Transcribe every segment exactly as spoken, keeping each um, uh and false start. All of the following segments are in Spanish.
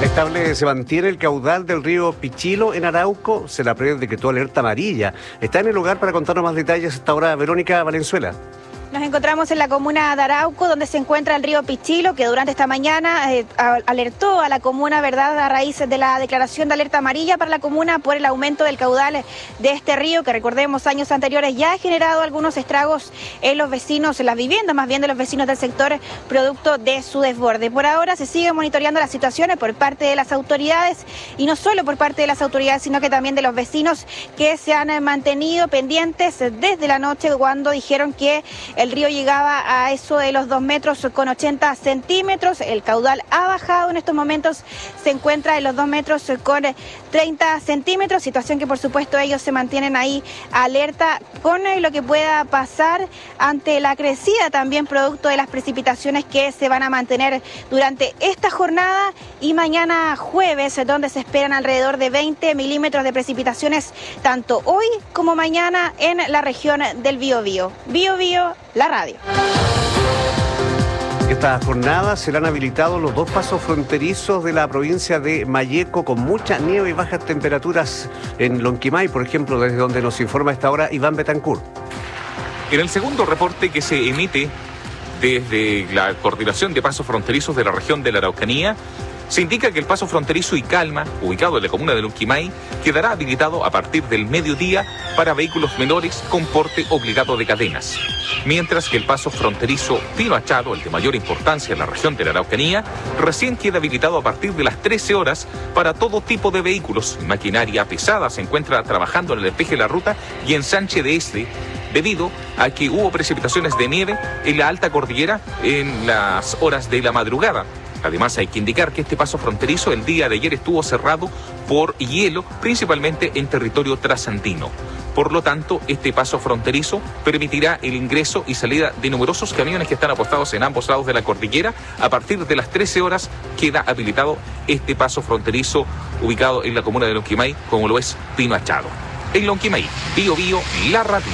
Estable se mantiene el caudal del río Pichilo en Arauco. Se la prevé decretó alerta amarilla. Está en el lugar para contarnos más detalles hasta ahora Verónica Valenzuela. Nos encontramos en la comuna de Arauco, donde se encuentra el río Pichilo, que durante esta mañana eh, alertó a la comuna, ¿verdad?, a raíz de la declaración de alerta amarilla para la comuna por el aumento del caudal de este río, que recordemos años anteriores ya ha generado algunos estragos en los vecinos, en las viviendas, más bien de los vecinos del sector, producto de su desborde. Por ahora se sigue monitoreando las situaciones por parte de las autoridades, y no solo por parte de las autoridades, sino que también de los vecinos que se han mantenido pendientes desde la noche, cuando dijeron que el río llegaba a eso de los dos metros con ochenta centímetros. El caudal ha bajado en estos momentos, se encuentra en los dos metros con treinta centímetros, situación que por supuesto ellos se mantienen ahí alerta con lo que pueda pasar ante la crecida también producto de las precipitaciones que se van a mantener durante esta jornada y mañana jueves, donde se esperan alrededor de veinte milímetros de precipitaciones tanto hoy como mañana en la región del Biobío. Biobío, la radio. Esta jornada serán habilitados los dos pasos fronterizos de la provincia de Malleco, con mucha nieve y bajas temperaturas en Lonquimay, por ejemplo, desde donde nos informa a esta hora Iván Betancourt. En el segundo reporte que se emite desde la Coordinación de Pasos Fronterizos de la región de la Araucanía, se indica que el paso fronterizo Icalma, ubicado en la comuna de Lonquimay, quedará habilitado a partir del mediodía para vehículos menores con porte obligado de cadenas. Mientras que el paso fronterizo Pino Achado, el de mayor importancia en la región de la Araucanía, recién queda habilitado a partir de las trece horas para todo tipo de vehículos. Maquinaria pesada se encuentra trabajando en el despeje de la ruta y ensanche de este, debido a que hubo precipitaciones de nieve en la alta cordillera en las horas de la madrugada. Además, hay que indicar que este paso fronterizo el día de ayer estuvo cerrado por hielo, principalmente en territorio trasandino. Por lo tanto, este paso fronterizo permitirá el ingreso y salida de numerosos camiones que están apostados en ambos lados de la cordillera. A partir de las trece horas queda habilitado este paso fronterizo ubicado en la comuna de Lonquimay, como lo es Pino Achado. En Lonquimay, Biobío, la radio.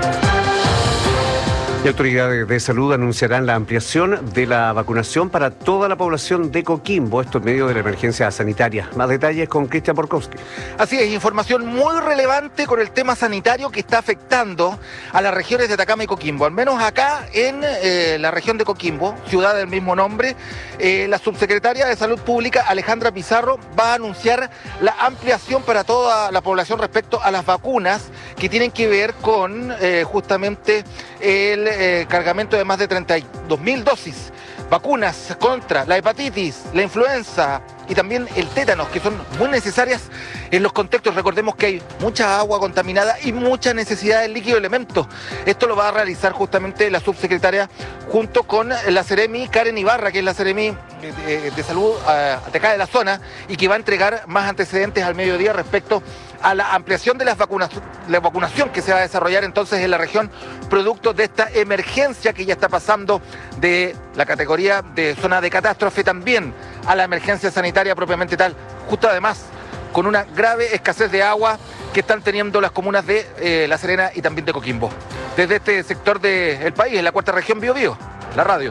Y autoridades de salud anunciarán la ampliación de la vacunación para toda la población de Coquimbo, esto en medio de la emergencia sanitaria. Más detalles con Cristian Borkowski. Así es, información muy relevante con el tema sanitario que está afectando a las regiones de Atacama y Coquimbo. Al menos acá en eh, la región de Coquimbo, ciudad del mismo nombre, eh, la subsecretaria de Salud Pública, Alejandra Pizarro, va a anunciar la ampliación para toda la población respecto a las vacunas que tienen que ver con eh, justamente el eh, cargamento de más de treinta y dos mil dosis. Vacunas contra la hepatitis, la influenza y también el tétanos, que son muy necesarias en los contextos. Recordemos que hay mucha agua contaminada y mucha necesidad de líquido elementos. Esto lo va a realizar justamente la subsecretaria junto con la Seremi Karen Ibarra, que es la Seremi de, de Salud uh, de acá de la zona, y que va a entregar más antecedentes al mediodía respecto a la ampliación de las vacunas, la vacunación que se va a desarrollar entonces en la región, producto de esta emergencia que ya está pasando de la categoría de zona de catástrofe también a la emergencia sanitaria propiamente tal, justo además con una grave escasez de agua que están teniendo las comunas de eh, La Serena y también de Coquimbo. Desde este sector del país, en la cuarta región, Biobío, la radio.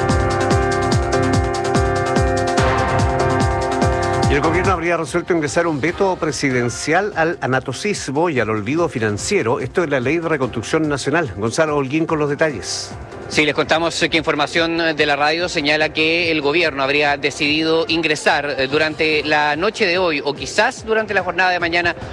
Y el gobierno habría resuelto ingresar un veto presidencial al anatocismo y al olvido financiero. Esto es la Ley de Reconstrucción Nacional. Gonzalo Holguín con los detalles. Sí, les contamos que información de la radio señala que el gobierno habría decidido ingresar durante la noche de hoy o quizás durante la jornada de mañana